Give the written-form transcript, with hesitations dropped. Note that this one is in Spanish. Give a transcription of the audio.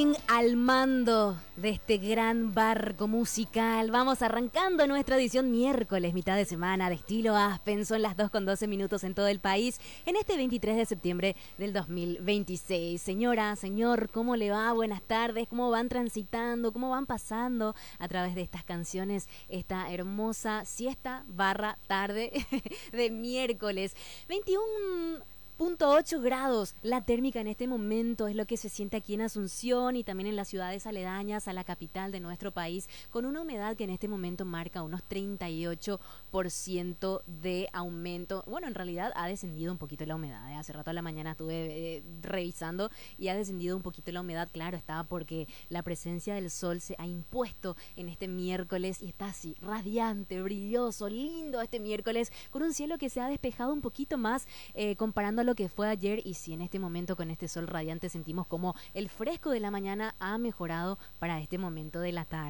Al mando de este gran barco musical, vamos arrancando nuestra edición miércoles, mitad de semana de estilo Aspen. Son las 2:12 en todo el país, en este 23 de septiembre del 2026. Señora, señor, ¿cómo le va? Buenas tardes. ¿Cómo van transitando? ¿Cómo van pasando a través de estas canciones esta hermosa siesta barra tarde de miércoles? 21.8 grados la térmica en este momento es lo que se siente aquí en Asunción y también en las ciudades aledañas a la capital de nuestro país, con una humedad que en este momento marca unos 38% de aumento. Bueno, en realidad ha descendido un poquito la humedad, ¿eh? Hace rato a la mañana estuve revisando y ha descendido un poquito la humedad. Claro, estaba porque la presencia del sol se ha impuesto en este miércoles y está así, radiante, brilloso, lindo este miércoles, con un cielo que se ha despejado un poquito más comparando a lo que fue ayer. Y si en este momento con este sol radiante sentimos como el fresco de la mañana ha mejorado para este momento de la tarde.